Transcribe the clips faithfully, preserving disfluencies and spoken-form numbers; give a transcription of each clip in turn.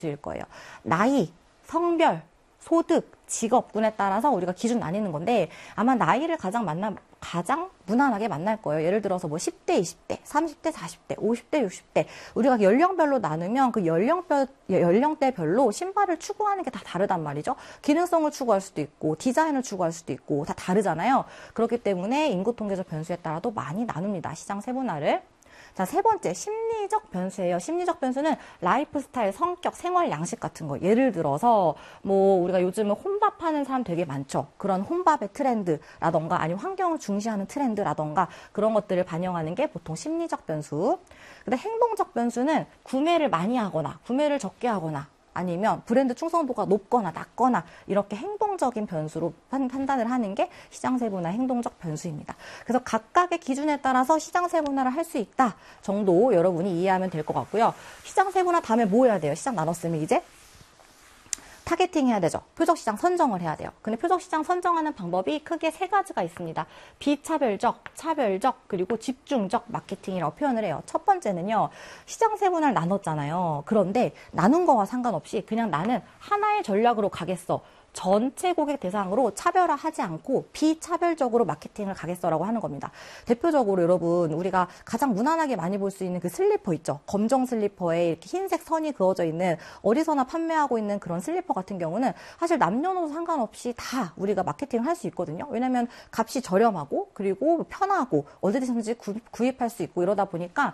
일 거예요. 나이, 성별, 소득, 직업군에 따라서 우리가 기준 나뉘는 건데 아마 나이를 가장 만나 가장 무난하게 만날 거예요. 예를 들어서 뭐 십 대, 이십 대, 삼십 대, 사십 대, 오십 대, 육십 대 우리가 연령별로 나누면 그 연령별, 연령대별로 신발을 추구하는 게 다 다르단 말이죠. 기능성을 추구할 수도 있고 디자인을 추구할 수도 있고 다 다르잖아요. 그렇기 때문에 인구통계적 변수에 따라도 많이 나눕니다. 시장 세분화를. 자, 세 번째, 심리적 변수예요. 심리적 변수는 라이프 스타일, 성격, 생활 양식 같은 거. 예를 들어서, 뭐, 우리가 요즘은 혼밥하는 사람 되게 많죠. 그런 혼밥의 트렌드라던가, 아니면 환경을 중시하는 트렌드라던가, 그런 것들을 반영하는 게 보통 심리적 변수. 근데 행동적 변수는 구매를 많이 하거나, 구매를 적게 하거나, 아니면 브랜드 충성도가 높거나 낮거나 이렇게 행동적인 변수로 판, 판단을 하는 게 시장 세분화 행동적 변수입니다. 그래서 각각의 기준에 따라서 시장 세분화를 할 수 있다 정도 여러분이 이해하면 될 것 같고요. 시장 세분화 다음에 뭐 해야 돼요? 시장 나눴으면 이제 타겟팅 해야 되죠. 표적시장 선정을 해야 돼요. 근데 표적시장 선정하는 방법이 크게 세 가지가 있습니다. 비차별적, 차별적, 그리고 집중적 마케팅이라고 표현을 해요. 첫 번째는요. 시장 세분화를 나눴잖아요. 그런데 나눈 거와 상관없이 그냥 나는 하나의 전략으로 가겠어. 전체 고객 대상으로 차별화하지 않고 비차별적으로 마케팅을 가겠어라고 하는 겁니다. 대표적으로 여러분 우리가 가장 무난하게 많이 볼 수 있는 그 슬리퍼 있죠. 검정 슬리퍼에 이렇게 흰색 선이 그어져 있는 어디서나 판매하고 있는 그런 슬리퍼 같은 경우는 사실 남녀노소 상관없이 다 우리가 마케팅을 할 수 있거든요. 왜냐하면 값이 저렴하고 그리고 편하고 어디든지 구입할 수 있고 이러다 보니까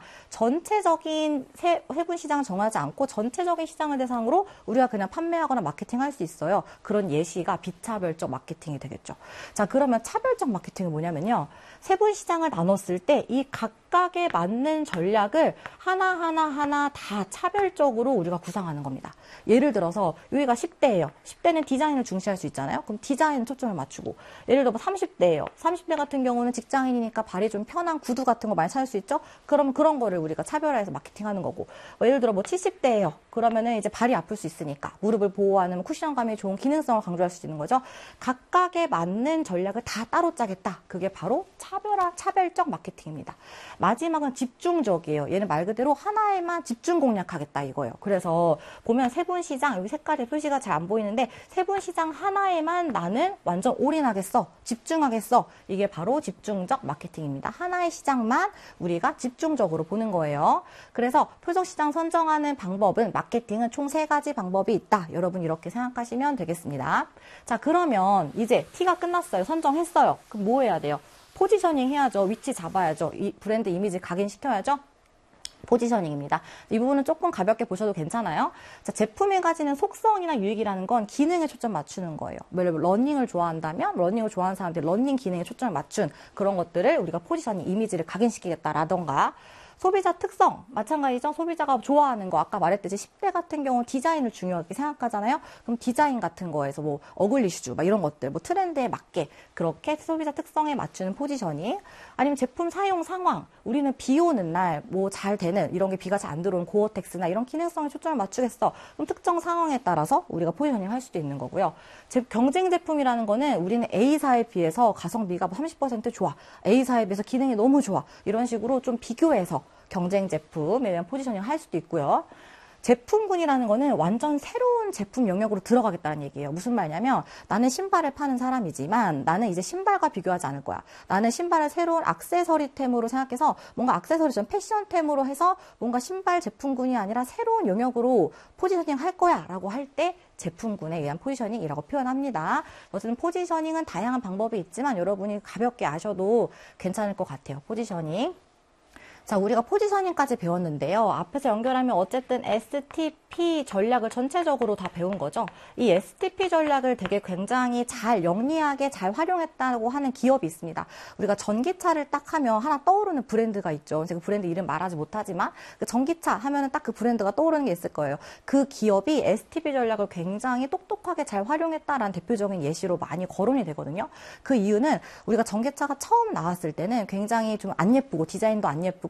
전체적인 세, 세분 시장을 정하지 않고 전체적인 시장을 대상으로 우리가 그냥 판매하거나 마케팅할 수 있어요. 그런 예시가 비차별적 마케팅이 되겠죠. 자, 그러면 차별적 마케팅은 뭐냐면요. 세분 시장을 나눴을 때 이 각각에 맞는 전략을 하나하나 하나 다 차별적으로 우리가 구상하는 겁니다. 예를 들어서 여기가 십 대예요. 십 대는 디자인을 중시할 수 있잖아요. 그럼 디자인 초점을 맞추고 예를 들어 삼십 대예요. 삼십 대 같은 경우는 직장인이니까 발이 좀 편한 구두 같은 거 많이 살 수 있죠. 그럼 그런 거를 우리가 차별화해서 마케팅하는 거고 뭐 예를 들어 뭐 칠십 대예요. 그러면은 이제 발이 아플 수 있으니까 무릎을 보호하는 쿠션감이 좋은 기능성을 강조할 수 있는 거죠. 각각에 맞는 전략을 다 따로 짜겠다. 그게 바로 차별화, 차별적 마케팅입니다. 마지막은 집중적이에요. 얘는 말 그대로 하나에만 집중 공략하겠다 이거예요. 그래서 보면 세분 시장, 여기 색깔의 표시가 잘 안 보이는데 세분 시장 하나에만 나는 완전 올인하겠어. 집중하겠어. 이게 바로 집중적 마케팅입니다. 하나의 시장만 우리가 집중적으로 보는 거예요. 그래서 표적 시장 선정하는 방법은 마케팅은 총 세 가지 방법이 있다. 여러분 이렇게 생각하시면 되겠습니다. 자, 그러면 이제 T가 끝났어요. 선정했어요. 그럼 뭐 해야 돼요? 포지셔닝 해야죠. 위치 잡아야죠. 이 브랜드 이미지 각인시켜야죠. 포지셔닝입니다. 이 부분은 조금 가볍게 보셔도 괜찮아요. 자, 제품이 가지는 속성이나 유익이라는 건 기능에 초점 맞추는 거예요. 예를 들어 러닝을 좋아한다면 러닝을 좋아하는 사람들이 러닝 기능에 초점을 맞춘 그런 것들을 우리가 포지셔닝 이미지를 각인시키겠다라던가 소비자 특성, 마찬가지죠. 소비자가 좋아하는 거, 아까 말했듯이 십 대 같은 경우는 디자인을 중요하게 생각하잖아요. 그럼 디자인 같은 거에서 뭐 어글리 슈즈, 막 이런 것들, 뭐 트렌드에 맞게 그렇게 소비자 특성에 맞추는 포지셔닝, 아니면 제품 사용 상황, 우리는 비 오는 날, 뭐 잘 되는, 이런 게 비가 잘 안 들어오는 고어텍스나 이런 기능성에 초점을 맞추겠어. 그럼 특정 상황에 따라서 우리가 포지셔닝 할 수도 있는 거고요. 제, 경쟁 제품이라는 거는 우리는 A사에 비해서 가성비가 삼십 퍼센트 좋아. A사에 비해서 기능이 너무 좋아. 이런 식으로 좀 비교해서 경쟁 제품에 대한 포지셔닝 할 수도 있고요. 제품군이라는 거는 완전 새로운 제품 영역으로 들어가겠다는 얘기예요. 무슨 말이냐면 나는 신발을 파는 사람이지만 나는 이제 신발과 비교하지 않을 거야. 나는 신발을 새로운 액세서리템으로 생각해서 뭔가 액세서리점 패션템으로 해서 뭔가 신발 제품군이 아니라 새로운 영역으로 포지셔닝 할 거야 라고 할 때 제품군에 의한 포지셔닝이라고 표현합니다. 어쨌든 포지셔닝은 다양한 방법이 있지만 여러분이 가볍게 아셔도 괜찮을 것 같아요. 포지셔닝. 자, 우리가 포지셔닝까지 배웠는데요. 앞에서 연결하면 어쨌든 에스티피 전략을 전체적으로 다 배운 거죠. 이 에스티피 전략을 되게 굉장히 잘 영리하게 잘 활용했다고 하는 기업이 있습니다. 우리가 전기차를 딱 하면 하나 떠오르는 브랜드가 있죠. 제가 브랜드 이름 말하지 못하지만 그 전기차 하면은 딱 그 브랜드가 떠오르는 게 있을 거예요. 그 기업이 에스티피 전략을 굉장히 똑똑하게 잘 활용했다라는 대표적인 예시로 많이 거론이 되거든요. 그 이유는 우리가 전기차가 처음 나왔을 때는 굉장히 좀 안 예쁘고 디자인도 안 예쁘고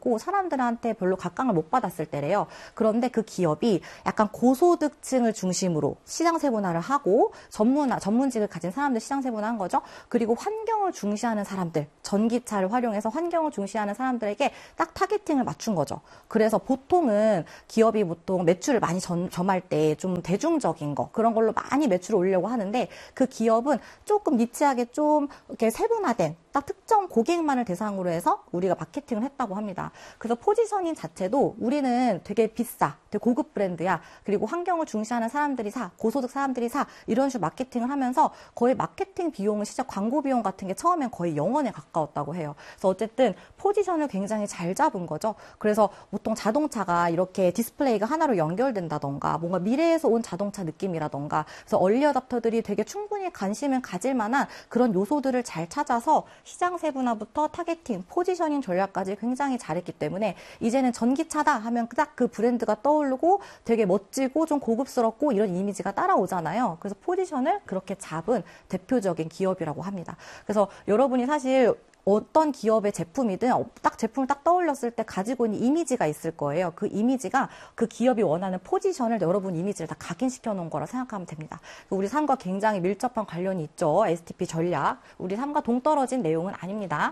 때고 사람들한테 별로 각광을 못 받았을 때래요. 그런데 그 기업이 약간 고소득층을 중심으로 시장 세분화를 하고 전문화, 전문직을 가진 사람들 시장 세분화한 거죠. 그리고 환경을 중시하는 사람들, 전기차를 활용해서 환경을 중시하는 사람들에게 딱 타겟팅을 맞춘 거죠. 그래서 보통은 기업이 보통 매출을 많이 전, 점할 때 좀 대중적인 거 그런 걸로 많이 매출을 올리려고 하는데 그 기업은 조금 니치하게 좀 이렇게 세분화된 딱 특정 고객만을 대상으로 해서 우리가 마케팅을 했다고 합니다. 그래서 포지셔닝 자체도 우리는 되게 비싸, 되게 고급 브랜드야. 그리고 환경을 중시하는 사람들이 사, 고소득 사람들이 사 이런 식으로 마케팅을 하면서 거의 마케팅 비용은 진짜 광고 비용 같은 게 처음엔 거의 영원에 가까웠다고 해요. 그래서 어쨌든 포지션을 굉장히 잘 잡은 거죠. 그래서 보통 자동차가 이렇게 디스플레이가 하나로 연결된다던가 뭔가 미래에서 온 자동차 느낌이라던가 그래서 얼리 어답터들이 되게 충분히 관심을 가질 만한 그런 요소들을 잘 찾아서 시장 세분화부터 타겟팅, 포지셔닝 전략까지 굉장히 잘했기 때문에 이제는 전기차다 하면 딱 그 브랜드가 떠오르고 되게 멋지고 좀 고급스럽고 이런 이미지가 따라오잖아요. 그래서 포지션을 그렇게 잡은 대표적인 기업이라고 합니다. 그래서 여러분이 사실 어떤 기업의 제품이든 딱 제품을 딱 떠올렸을 때 가지고 있는 이미지가 있을 거예요. 그 이미지가 그 기업이 원하는 포지션을 여러분 이미지를 다 각인시켜 놓은 거라 생각하면 됩니다. 우리 삶과 굉장히 밀접한 관련이 있죠. 에스티피 전략. 우리 삶과 동떨어진 내용은 아닙니다.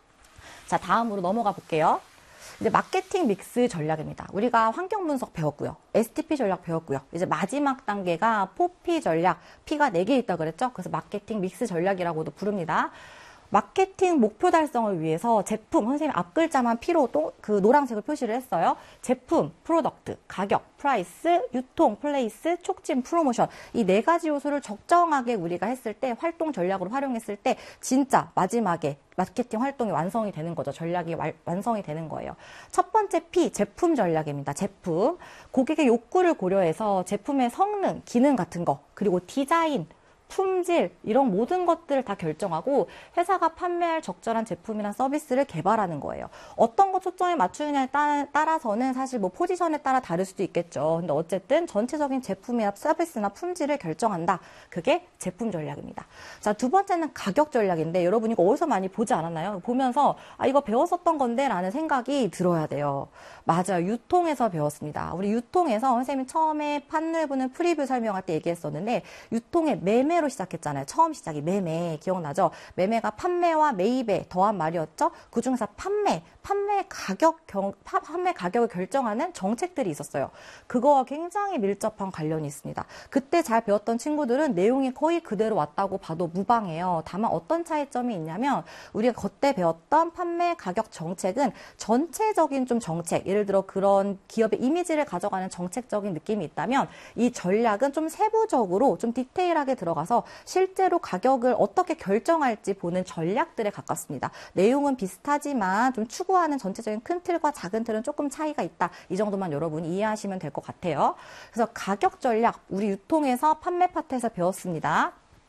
자, 다음으로 넘어가 볼게요. 이제 마케팅 믹스 전략입니다. 우리가 환경 분석 배웠고요. 에스티피 전략 배웠고요. 이제 마지막 단계가 포피 전략. P가 네 개 있다고 그랬죠? 그래서 마케팅 믹스 전략이라고도 부릅니다. 마케팅 목표 달성을 위해서 제품, 선생님 앞글자만 P로 또 그 노란색을 표시를 했어요. 제품, 프로덕트, 가격, 프라이스, 유통, 플레이스, 촉진, 프로모션 이 네 가지 요소를 적정하게 우리가 했을 때 활동 전략으로 활용했을 때 진짜 마지막에 마케팅 활동이 완성이 되는 거죠. 전략이 왈, 완성이 되는 거예요. 첫 번째 P, 제품 전략입니다. 제품. 고객의 욕구를 고려해서 제품의 성능, 기능 같은 거, 그리고 디자인, 품질 이런 모든 것들을 다 결정하고 회사가 판매할 적절한 제품이나 서비스를 개발하는 거예요. 어떤 거 초점에 맞추느냐에 따, 따라서는 사실 뭐 포지션에 따라 다를 수도 있겠죠. 근데 어쨌든 전체적인 제품이나 서비스나 품질을 결정한다. 그게 제품 전략입니다. 자, 두 번째는 가격 전략인데 여러분 이거 어디서 많이 보지 않았나요? 보면서 아 이거 배웠었던 건데 라는 생각이 들어야 돼요. 맞아요. 유통에서 배웠습니다. 우리 유통에서 선생님이 처음에 판넬분을 프리뷰 설명할 때 얘기했었는데 유통의 매매로 시작했잖아요. 처음 시작이 매매. 기억나죠? 매매가 판매와 매입에 더한 말이었죠. 그중에서 판매, 판매 가격, 경, 판매 가격을 결정하는 정책들이 있었어요. 그거와 굉장히 밀접한 관련이 있습니다. 그때 잘 배웠던 친구들은 내용이 거의 그대로 왔다고 봐도 무방해요. 다만 어떤 차이점이 있냐면 우리가 그때 배웠던 판매 가격 정책은 전체적인 좀 정책, 예를 들어 그런 기업의 이미지를 가져가는 정책적인 느낌이 있다면 이 전략은 좀 세부적으로 좀 디테일하게 들어가서 실제로 가격을 어떻게 결정할지 보는 전략들에 가깝습니다. 내용은 비슷하지만 좀 추구하는 전체적인 큰 틀과 작은 틀은 조금 차이가 있다. 이 정도만 여러분이 이해하시면 될 것 같아요. 그래서 가격 전략, 우리 유통에서 판매 파트에서 배웠습니다.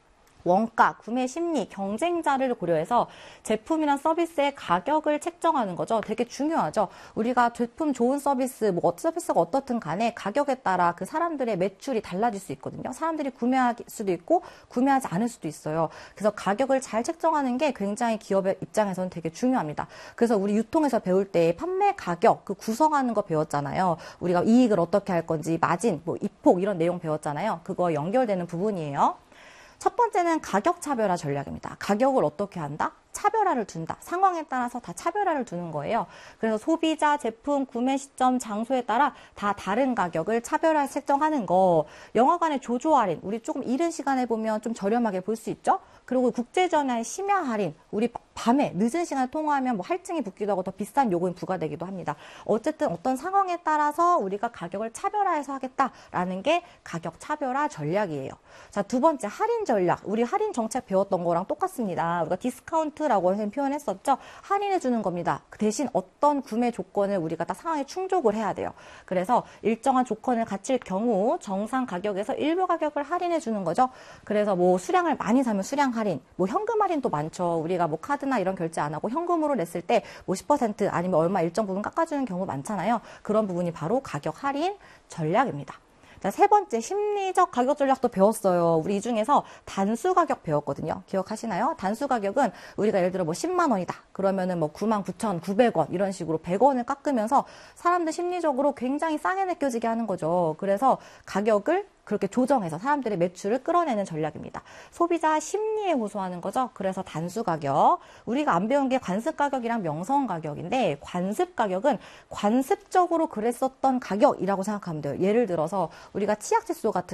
원가, 구매 심리, 경쟁자를 고려해서 제품이나 서비스의 가격을 책정하는 거죠. 되게 중요하죠. 우리가 제품 좋은 서비스, 뭐 서비스가 어떻든 간에 가격에 따라 그 사람들의 매출이 달라질 수 있거든요. 사람들이 구매할 수도 있고 구매하지 않을 수도 있어요. 그래서 가격을 잘 책정하는 게 굉장히 기업의 입장에서는 되게 중요합니다. 그래서 우리 유통에서 배울 때 판매 가격, 그 구성하는 거 배웠잖아요. 우리가 이익을 어떻게 할 건지, 마진, 뭐 입폭 이런 내용 배웠잖아요. 그거 연결되는 부분이에요. 첫 번째는 가격 차별화 전략입니다. 가격을 어떻게 한다? 차별화를 둔다. 상황에 따라서 다 차별화를 두는 거예요. 그래서 소비자, 제품, 구매 시점, 장소에 따라 다 다른 가격을 차별화 책정하는 거. 영화관의 조조 할인, 우리 조금 이른 시간에 보면 좀 저렴하게 볼 수 있죠? 그리고 국제전화의 심야 할인, 우리 밤에 늦은 시간에 통화하면 뭐 할증이 붙기도 하고 더 비싼 요금이 부과되기도 합니다. 어쨌든 어떤 상황에 따라서 우리가 가격을 차별화해서 하겠다라는 게 가격 차별화 전략이에요. 자, 두 번째 할인 전략. 우리 할인 정책 배웠던 거랑 똑같습니다. 우리가 디스카운트라고 선생님 표현했었죠. 할인해 주는 겁니다. 그 대신 어떤 구매 조건을 우리가 다 상황에 충족을 해야 돼요. 그래서 일정한 조건을 갖출 경우 정상 가격에서 일부 가격을 할인해 주는 거죠. 그래서 뭐 수량을 많이 사면 수량 할인, 뭐 현금 할인도 많죠. 우리가 뭐 카드나 이런 결제 안 하고 현금으로 냈을 때 뭐 십 퍼센트 아니면 얼마 일정 부분 깎아주는 경우 많잖아요. 그런 부분이 바로 가격 할인 전략입니다. 자, 세 번째, 심리적 가격 전략도 배웠어요. 우리 이 중에서 단수 가격 배웠거든요. 기억하시나요? 단수 가격은 우리가 예를 들어 뭐 십만 원이다. 그러면은 뭐 구만 구천구백 원 이런 식으로 백 원을 깎으면서 사람들 심리적으로 굉장히 싸게 느껴지게 하는 거죠. 그래서 가격을 그렇게 조정해서 사람들의 매출을 끌어내는 전략입니다. 소비자 심리에 호소하는 거죠. 그래서 단수 가격. 우리가 안 배운 게 관습 가격이랑 명성 가격인데, 관습 가격은 관습적으로 그랬었던 가격이라고 생각하면 돼요. 예를 들어서 우리가 치약 칫솔 같은